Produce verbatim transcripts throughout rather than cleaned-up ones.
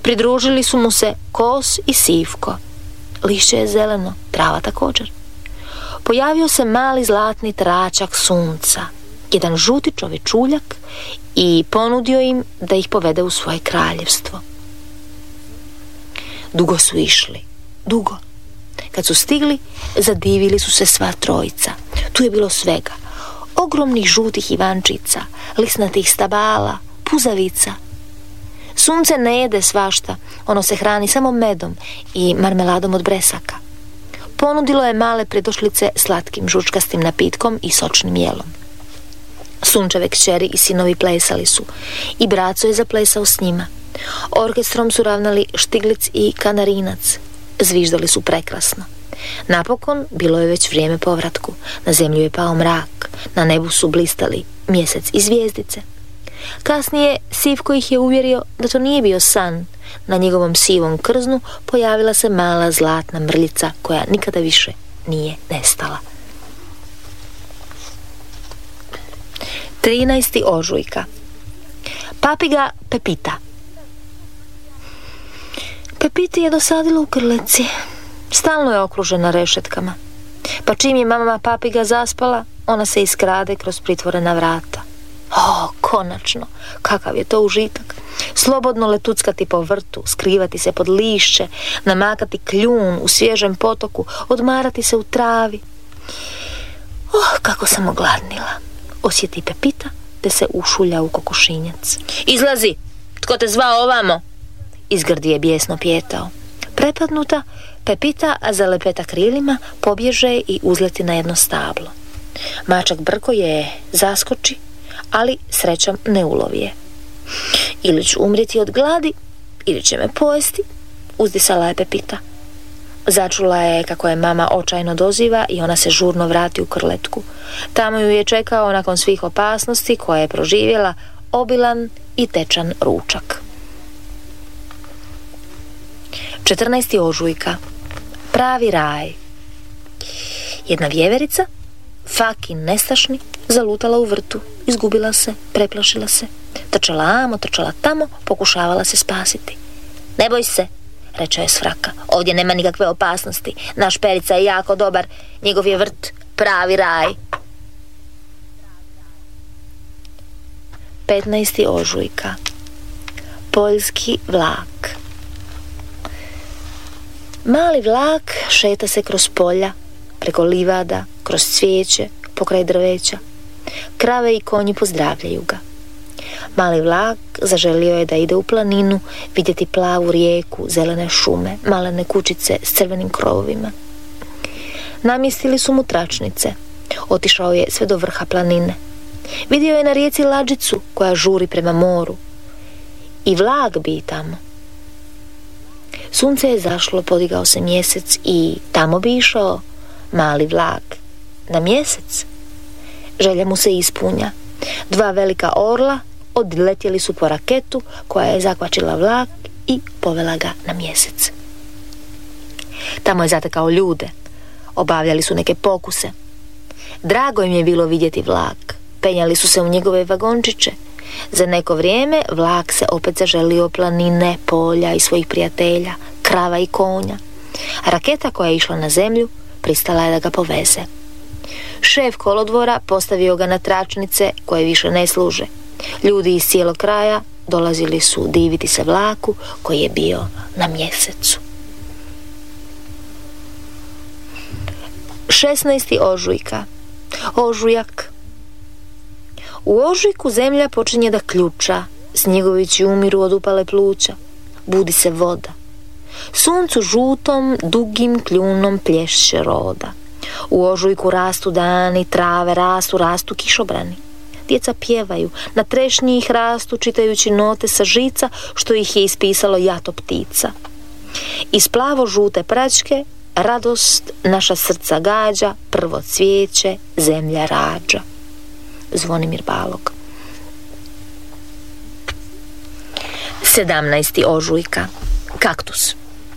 Pridružili su mu se Kos i Sivko. Lišće je zeleno, trava također. Pojavio se mali zlatni tračak sunca, jedan žuti čovječuljak, i ponudio im da ih povede u svoje kraljevstvo. Dugo su išli, dugo. Kad su stigli, zadivili su se sva trojica. Tu je bilo svega. Ogromnih žutih ivančica, lisnatih stabala, puzavica. Sunce ne jede svašta, ono se hrani samo medom i marmeladom od bresaka. Ponudilo je male predošlice slatkim žučkastim napitkom i sočnim jelom. Sunčeve kćeri i sinovi plesali su i braco je zaplesao s njima. Orkestrom su ravnali Štiglic i Kanarinac. Zviždali su prekrasno. Napokon bilo je već vrijeme povratku. Na zemlju je pao mrak, na nebu su blistali mjesec i zvijezdice. Kasnije Sivko ih je uvjerio da to nije bio san. Na njegovom sivom krznu pojavila se mala zlatna mrljica koja nikada više nije nestala. trinaesti ožujka. Papiga Pepita. Pepiti je dosadilo u krletci. Stalno je okružena rešetkama. Pa čim je mama papiga zaspala, ona se iskrade kroz pritvorena vrata. O, konačno, kakav je to užitak. Slobodno letuckati po vrtu, skrivati se pod lišće, namakati kljun u svježem potoku, odmarati se u travi. Oh, kako sam ogladnila. Osjeti Pepita te se ušulja u kokošinjac. Izlazi, tko te zvao ovamo? Izgrdi je bijesno pijetao. Prepadnuta, Pepita zalepeta krilima, pobježe i uzleti na jedno stablo. Mačak Brko je zaskoči, ali srećom ne ulovi je. Ili ću umrijeti od gladi, ili će me pojesti, uzdisala je Pepita. Začula je kako je mama očajno doziva i ona se žurno vrati u krletku. Tamo ju je čekao nakon svih opasnosti koje je proživjela obilan i tečan ručak. četrnaesti ožujka. Pravi raj. Jedna vjeverica, Fakin nestašni, zalutala u vrtu, izgubila se, preplašila se. Trčala amo, trčala tamo, pokušavala se spasiti. Ne boj se, reče je Svraka, ovdje nema nikakve opasnosti. Naš Perica je jako dobar, njegov je vrt pravi raj. petnaesti ožujka. Poljski vlak. Mali vlak šeta se kroz polja, preko livada, kroz cvijeće, pokraj drveća. Krave i konji pozdravljaju ga. Mali vlak zaželio je da ide u planinu, vidjeti plavu rijeku, zelene šume, malene kućice s crvenim krovovima. Namjestili su mu tračnice. Otišao je sve do vrha planine. Vidio je na rijeci lađicu koja žuri prema moru. I vlak bi tamo. Sunce je zašlo, podigao se mjesec i tamo bi išao mali vlak. Na mjesec. Želja mu se ispunja. Dva velika orla odletjeli su po raketu koja je zakvačila vlak i povela ga na mjesec. Tamo je zatekao ljude. Obavljali su neke pokuse. Drago im je bilo vidjeti vlak. Penjali su se u njegove vagončiće. Za neko vrijeme vlak se opet zaželio planine, polja i svojih prijatelja, krava i konja. Raketa koja je išla na zemlju pristala je da ga poveze. Šef kolodvora postavio ga na tračnice koje više ne služe. Ljudi iz cijelog kraja dolazili su diviti se vlaku koji je bio na mjesecu. šesnaesti ožujka. Ožujak. U ožujku zemlja počinje da ključa, snjegovići umiru od upale pluća, budi se voda. Suncu žutom, dugim kljunom plješće roda. U ožujku rastu dani, trave rastu, rastu kišobrani. Djeca pjevaju, na trešnji ih rastu čitajući note sa žica što ih je ispisalo jato ptica. Iz plavo žute pračke radost naša srca gađa, prvo cvijeće zemlja rađa. Zvonimir Balog. sedamnaesti ožujka. Kaktus.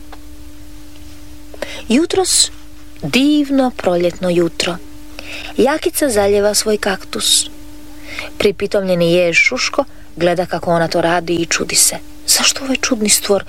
Jutros divno proljetno jutro. Jakica zaljeva svoj kaktus. Pripitomljeni jež Šuško gleda kako ona to radi i čudi se. Zašto ovaj čudni stvor